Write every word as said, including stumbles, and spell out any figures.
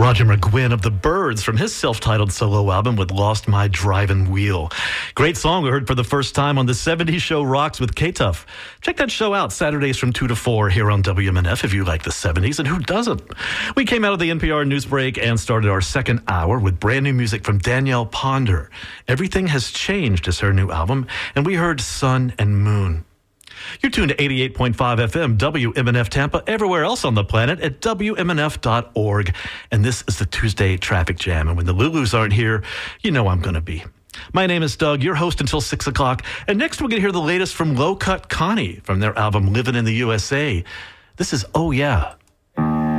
Roger McGuinn of The Byrds from his self-titled solo album with Lost My Drivin' Wheel. Great song we heard for the first time on the seventies show Rocks with K-Tuff. Check that show out Saturdays from two to four here on W M N F if you like the seventies, and who doesn't? We came out of the N P R news break and started our second hour with brand new music from Danielle Ponder. Everything Has Changed is her new album, and we heard Sun and Moon. You're tuned to eighty-eight point five F M, W M N F Tampa, everywhere else on the planet at W M N F dot org. And this is the Tuesday Traffic Jam. And when the Lulus aren't here, you know I'm going to be. My name is Doug, your host until six o'clock. And next we're going to hear the latest from Low Cut Connie from their album Living in the U S A. This is Oh Yeah.